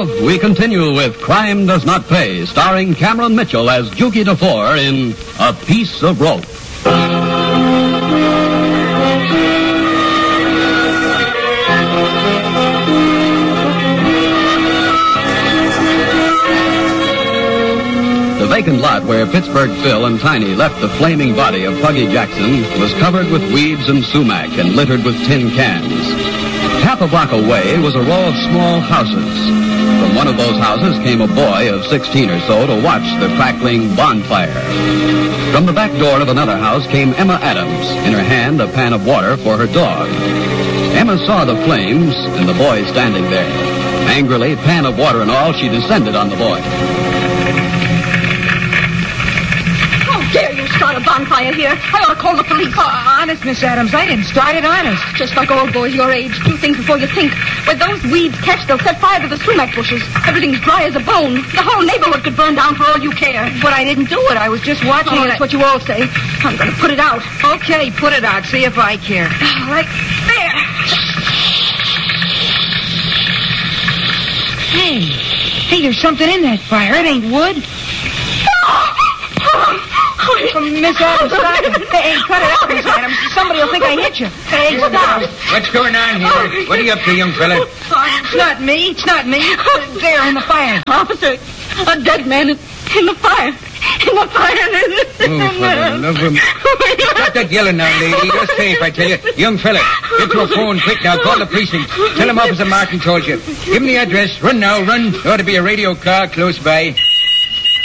now, we continue with Crime Does Not Pay, starring Cameron Mitchell as Juki DeFore in A Piece of Rope. The vacant lot where Pittsburgh Phil and Tiny left the flaming body of Puggy Jackson was covered with weeds and sumac and littered with tin cans. Half a block away was a row of small houses. From one of those houses came a boy of 16 or so to watch the crackling bonfire. From the back door of another house came Emma Adams, in her hand a pan of water for her dog. Emma saw the flames and the boy standing there. Angrily, pan of water and all, she descended on the boy. Dare you start a bonfire here? I ought to call the police. Honest, Miss Adams, I didn't start it, honest. Just like old boys your age, do things before you think. When those weeds catch, they'll set fire to the sumac bushes. Everything's dry as a bone. The whole neighborhood could burn down for all you care. But I didn't do it. I was just watching it. That's what you all say. I'm going to put it out. Okay, put it out. See if I care. Right there. Hey, there's something in that fire. It ain't wood. Miss Adams, stop it. Hey, cut it out, Miss Adams. Somebody will think I hit you. Hey, stop. What's going on here? What are you up to, young fella? It's not me. It's not me. There in the fire. Officer, a dead man in the fire. In the fire. Oh, for the love of... Stop that yelling now, lady. You're safe, I tell you. Young fella, get to a phone quick now. Call the precinct. Tell him Officer Martin told you. Give him the address. Run now, run. There ought to be a radio car close by.